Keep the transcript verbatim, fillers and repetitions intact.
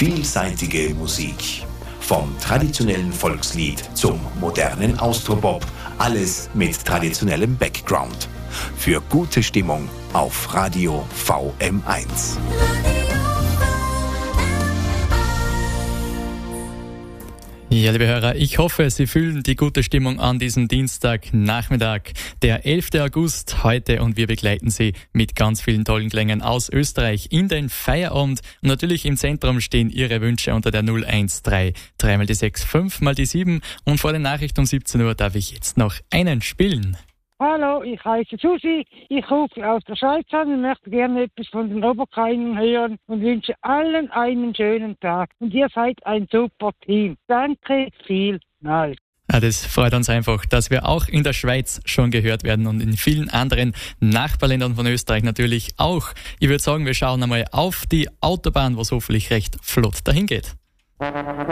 Vielseitige Musik. Vom traditionellen Volkslied zum modernen Austropop. Alles mit traditionellem Background. Für gute Stimmung auf Radio V M eins. Ja, liebe Hörer, ich hoffe, Sie fühlen die gute Stimmung an diesem Dienstagnachmittag, der elften August heute, und wir begleiten Sie mit ganz vielen tollen Klängen aus Österreich in den Feierabend. Und natürlich im Zentrum stehen Ihre Wünsche unter der null eins drei, drei mal die sechs, fünf mal die sieben, und vor den Nachrichten um siebzehn Uhr darf ich jetzt noch einen spielen. Hallo, ich heiße Susi, ich rufe aus der Schweiz an und möchte gerne etwas von den Oberkreinen hören und wünsche allen einen schönen Tag. Und ihr seid ein super Team. Danke vielmals. Ja, das freut uns einfach, dass wir auch in der Schweiz schon gehört werden und in vielen anderen Nachbarländern von Österreich natürlich auch. Ich würde sagen, wir schauen einmal auf die Autobahn, wo es hoffentlich recht flott dahin geht.